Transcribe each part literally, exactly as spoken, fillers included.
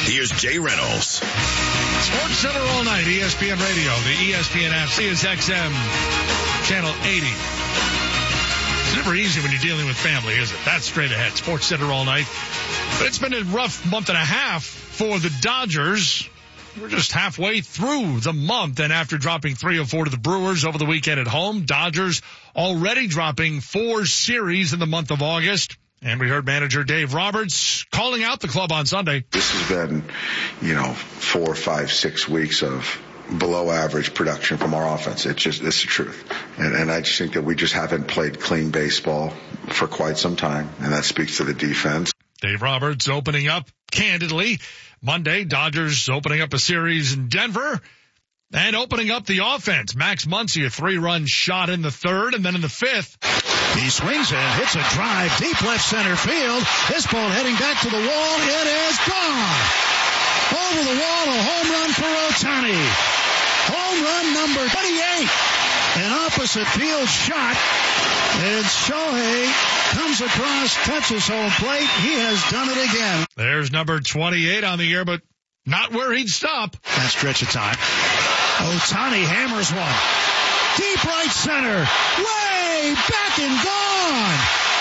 Here's Jay Reynolds. Sports Center all night, E S P N Radio, the E S P N app, Sirius X M, Channel eighty. It's never easy when you're dealing with family, is it? That's straight ahead. Sports Center all night. But it's been a rough month and a half for the Dodgers. We're just halfway through the month, and after dropping three oh four to the Brewers over the weekend at home, Dodgers already dropping four series in the month of August. And we heard manager Dave Roberts calling out the club on Sunday. This has been, you know, four, five, six weeks of below average production from our offense. It's just, it's the truth. And, and I just think that we just haven't played clean baseball for quite some time, and that speaks to the defense. Dave Roberts opening up candidly. Monday, Dodgers opening up a series in Denver and opening up the offense. Max Muncy, a three-run shot in the third, and then in the fifth. He swings and hits a drive deep left center field. This ball heading back to the wall. It is gone. Over the wall, a home run for Ohtani. Home run number twenty-eight. An opposite field shot. And Shohei comes across, touches home plate. He has done it again. There's number twenty-eight on the air, but not where he'd stop. That stretch of time. Ohtani hammers one. Deep right center. Way back and gone.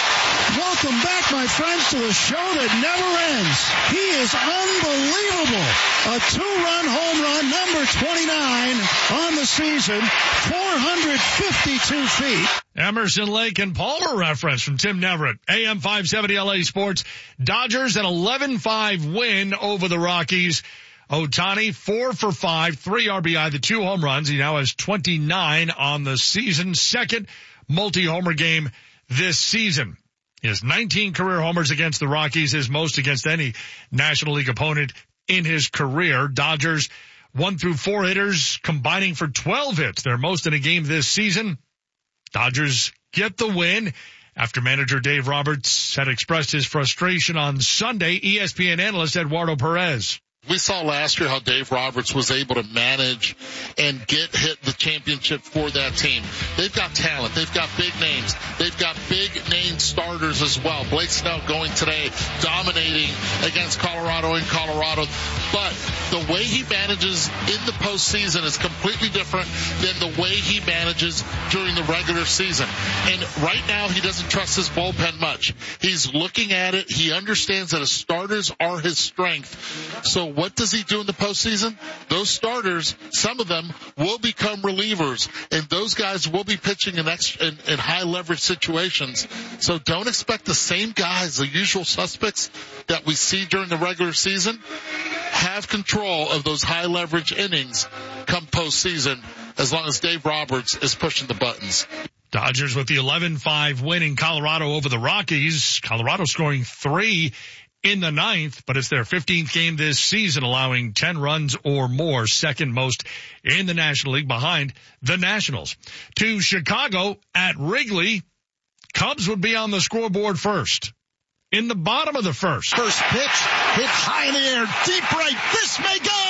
Welcome back, my friends, to the show that never ends. He is unbelievable. A two-run home run, number twenty-nine on the season, four hundred fifty-two feet. Emerson, Lake, and Palmer reference from Tim Neverett. A M five seventy L A Sports. Dodgers an eleven five win over the Rockies. Ohtani, four for five, three R B I, the two home runs. He now has twenty-nine on the season. Second multi-homer game this season. He has nineteen career homers against the Rockies, his most against any National League opponent in his career. Dodgers, one through four hitters combining for twelve hits, their most in a game this season. Dodgers get the win after manager Dave Roberts had expressed his frustration on Sunday. E S P N analyst Eduardo Perez. We saw last year how Dave Roberts was able to manage and get hit the championship for that team. They've got talent. They've got big names. They've got big name starters as well. Blake Snell going today, dominating against Colorado in Colorado. But the way he manages in the postseason is completely different than the way he manages during the regular season. And right now he doesn't trust his bullpen much. He's looking at it. He understands that his starters are his strength. So what does he do in the postseason? Those starters, some of them will become relievers, and those guys will be pitching in, extra, in, in high leverage situations. So don't expect the same guys, the usual suspects that we see during the regular season, have control of those high leverage innings come postseason, as long as Dave Roberts is pushing the buttons. Dodgers with the eleven five win in Colorado over the Rockies. Colorado scoring three in the ninth, but it's their fifteenth game this season, allowing ten runs or more, second most in the National League behind the Nationals. To Chicago at Wrigley, Cubs would be on the scoreboard first. In the bottom of the first. First pitch, hit high in the air, deep right, this may go,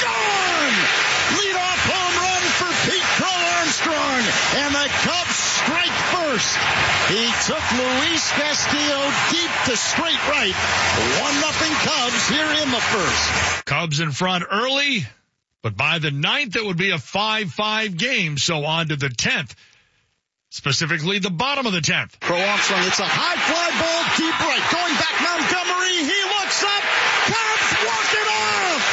gone! Leadoff home run for Pete Crow Armstrong, and the Cubs strike first. He took Luis Castillo deep to straight right. One nothing Cubs here in the first. Cubs in front early, but by the ninth it would be a five five game, so on to the tenth. Specifically the bottom of the tenth. Crow Armstrong, it's a high fly ball, deep right, going back Montgomery, he looks up, Cubs walk it off!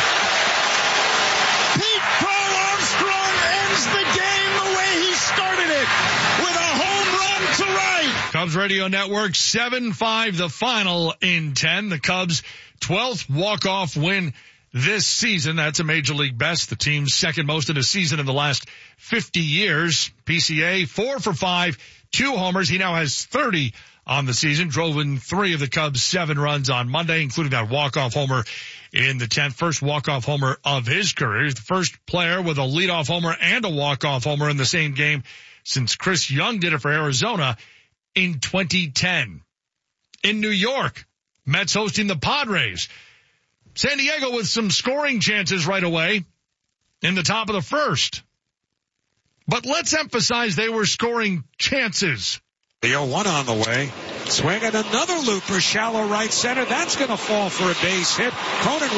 Pete Crow Armstrong ends the game the way he started it, with a home run to right. Cubs Radio Network, seven five the final in ten. The Cubs' twelfth walk-off win this season. That's a major league best. The team's second most in a season in the last fifty years. P C A, four for five, two homers. He now has thirty on the season. Drove in three of the Cubs' seven runs on Monday, including that walk-off homer in the tenth. First walk-off homer of his career. He's the first player with a leadoff homer and a walk-off homer in the same game since Chris Young did it for Arizona in twenty ten. In New York, Mets hosting the Padres. San Diego with some scoring chances right away in the top of the first. But let's emphasize they were scoring chances. The oh one on the way. Swing at another looper, shallow right center. That's going to fall for a base hit. Cronin